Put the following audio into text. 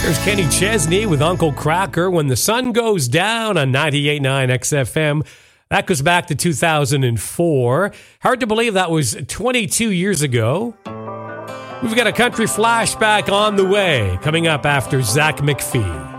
There's Kenny Chesney with Uncle Cracker, When the Sun Goes Down on 98.9 XFM. That goes back to 2004. Hard to believe that was 22 years ago. We've got a country flashback on the way, coming up after Zach McPhee.